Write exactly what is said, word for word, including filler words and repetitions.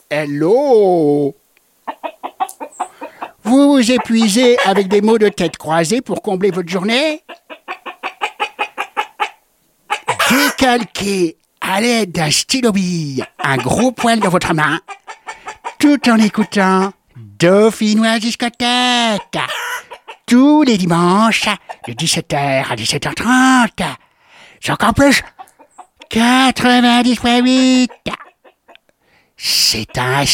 Hello! Vous vous épuisez avec des mots de tête croisée pour combler votre journée? Décalquez à l'aide d'un stylo-bille un gros poil dans votre main, tout en écoutant Dauphinois Discothèque, tous les dimanches de dix-sept heures à dix-sept heures trente, sur Campus quatre-vingt-dix point huit. C'est un